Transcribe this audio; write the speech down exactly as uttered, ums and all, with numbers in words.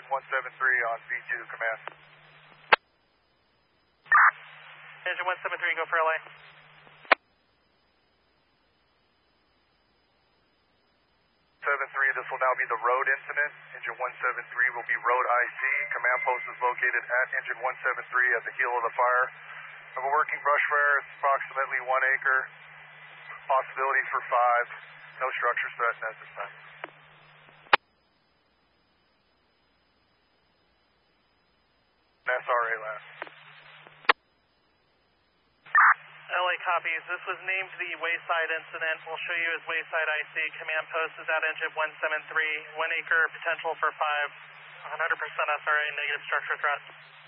Engine one seven three on V two, command. Engine one seven three, go for L A. seven three, this will now be the road incident. Engine one seven three will be road I C. Command post is located at Engine one seven three at the heel of the fire. We have a working brush fire. It's approximately one acre. Possibilities for five. No structures threatened at this time. S R A last. L A copies. This was named the Wayside incident. We'll show you as Wayside I C. Command post is at Engine one seven three. One acre, potential for five. one hundred percent S R A, negative structure threat.